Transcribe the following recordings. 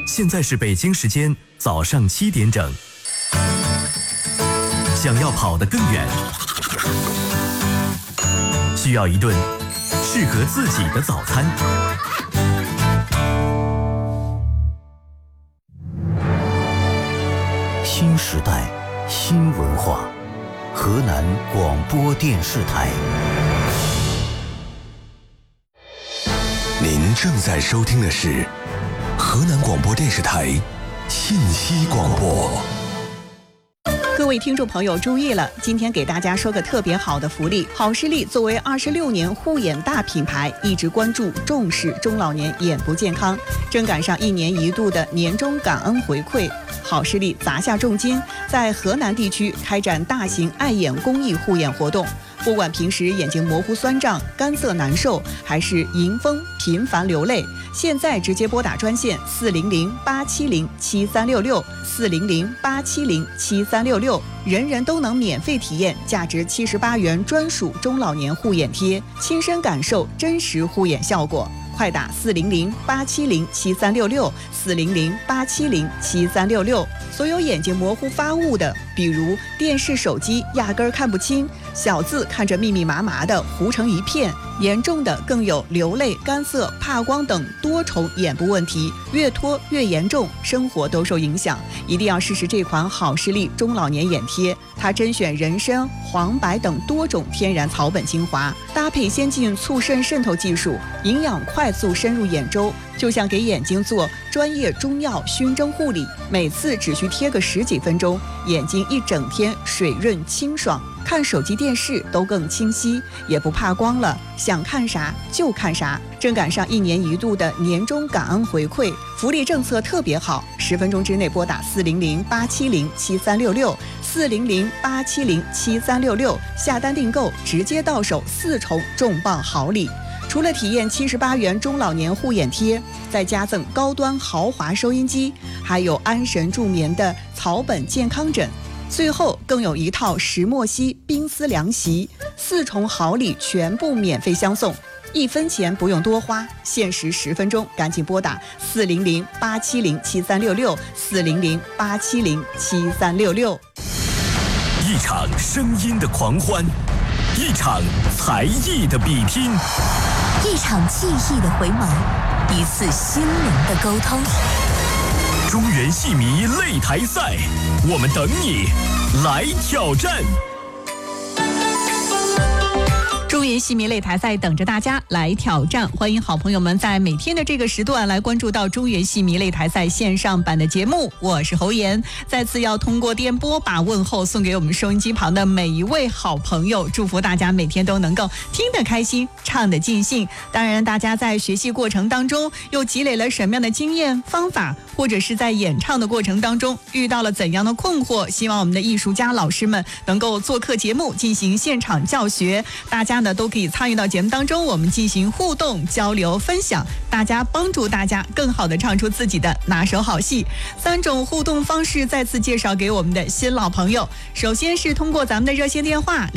现在是北京时间早上7点整。想要跑得更远，需要一顿适合自己的早餐。 新时代，新文化，河南广播电视台。 您正在收听的是河南广播电视台信息广播。 各位听众朋友注意了，今天给大家说个特别好的福利。好视力作为26年护眼大品牌，一直关注重视中老年眼部健康，正赶上1年1度的年终感恩回馈。好视力砸下重金，在河南地区开展大型爱眼公益护眼活动。不管平时眼睛模糊酸胀、干涩难受，还是迎风频繁流泪，现在直接拨打专线400-870-7366，400-870-7366，人人都能免费体验价值78元专属中老年护眼贴，亲身感受真实护眼效果。快打400-870-7366，400-870-7366。所有眼睛模糊发雾的，比如电视、手机压根儿看不清，小字看着密密麻麻的糊成一片，严重的更有流泪、干涩、怕光等多重眼部问题，越拖越严重，生活都受影响。一定要试试这款好视力中老年眼贴，它甄选人参、黄柏等多种天然草本精华，搭配先进促渗渗透技术，营养快速深入眼周，就像给眼睛做专业中药熏蒸护理，每次只需贴个10几分钟，眼睛一整天水润清爽，看手机电视都更清晰，也不怕光了，想看啥就看啥。正赶上1年1度的年终感恩回馈，福利政策特别好，10分钟之内拨打400-870-7366，400-870-7366，下单订购直接到手4重重磅好礼。除了体验78元中老年护眼贴，再加赠高端豪华收音机，还有安神助眠的草本健康枕，最后更有一套石墨烯冰丝凉席，4重好礼全部免费相送，1分钱不用多花，限时10分钟，赶紧拨打400-870-7366，400-870-7366。 一场声音的狂欢，一场才艺的比拼， 一场记忆的回眸，一次心灵的沟通。 中原戏迷擂台赛，我们等你来挑战。 中原戏迷擂台赛等着大家来挑战，欢迎好朋友们在每天的这个时段来关注到中原戏迷擂台赛线上版的节目。我是侯妍，再次要通过电波把问候送给我们收音机旁的每一位好朋友，祝福大家每天都能够听得开心，唱得尽兴。当然大家在学习过程当中又积累了什么样的经验方法，或者是在演唱的过程当中遇到了怎样的困惑，希望我们的艺术家老师们能够做客节目进行现场教学，大家呢都可以参与到节目当中，我们进行互动交流分享，大家帮助大家更好的唱出自己的拿手好戏。3种互动方式再次介绍给我们的新老朋友，首先是通过咱们的热线电话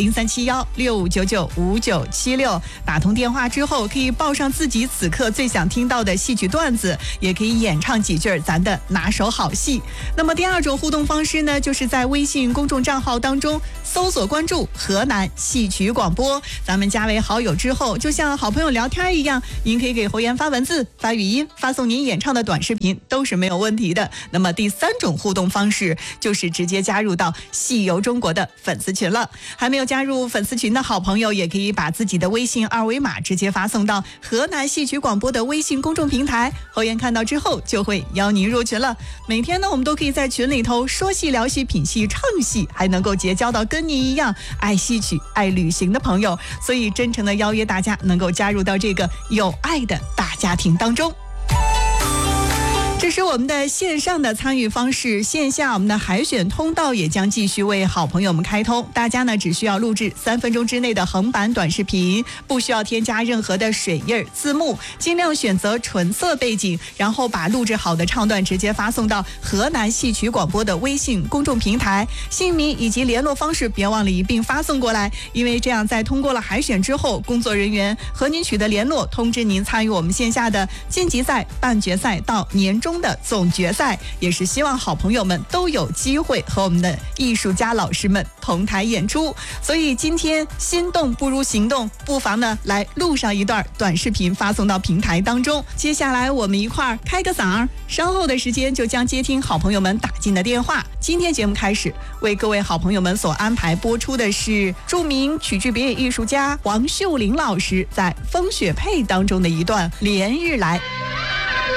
0371659976，打通电话之后可以报上自己此刻最想听到的戏曲段子，也可以演唱几句咱的拿手好戏。那么第2种互动方式呢，就是在微信公众账号当中搜索关注河南戏曲广播，咱们加为好友之后，就像好朋友聊天一样，您可以给侯妍发文字、发语音、发送您演唱的短视频，都是没有问题的。那么第3种互动方式就是直接加入到戏游中国的粉丝群了。还没有加入粉丝群的好朋友，也可以把自己的微信2维码直接发送到河南戏曲广播的微信公众平台，侯妍看到之后就会邀您入群了。每天呢，我们都可以在群里头说戏、聊戏、品戏、唱戏，还能够结交到跟你一样爱戏曲、爱旅行的朋友，所以真诚的邀约大家能够加入到这个有爱的大家庭当中。这是我们的线上的参与方式，线下我们的海选通道也将继续为好朋友们开通。大家呢只需要录制3分钟之内的横版短视频，不需要添加任何的水印字幕，尽量选择纯色背景，然后把录制好的唱段直接发送到河南戏曲广播的微信公众平台，姓名以及联络方式别忘了一并发送过来，因为这样在通过了海选之后，工作人员和您取得联络，通知您参与我们线下的晋级赛、半决赛到年终中的总决赛，也是希望好朋友们都有机会和我们的艺术家老师们同台演出。所以今天心动不如行动，不妨呢来录上一段短视频发送到平台当中。接下来我们一块儿开个嗓，稍后的时间就将接听好朋友们打进的电话。今天节目开始，为各位好朋友们所安排播出的是著名曲剧表演艺术家王秀玲老师在《风雪配》当中的一段《连日来》。